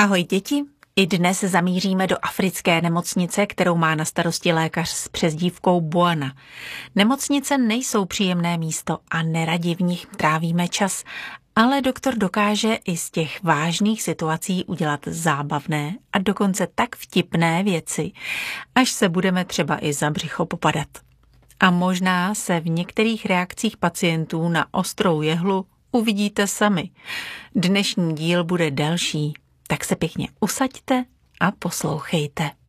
Ahoj děti, i dnes zamíříme do africké nemocnice, kterou má na starosti lékař s přezdívkou Buana. Nemocnice nejsou příjemné místo a neradi v nich trávíme čas, ale doktor dokáže i z těch vážných situací udělat zábavné a dokonce tak vtipné věci, až se budeme třeba i za břicho popadat. A možná se v některých reakcích pacientů na ostrou jehlu uvidíte sami. Dnešní díl bude delší, tak se pěkně usaďte a poslouchejte.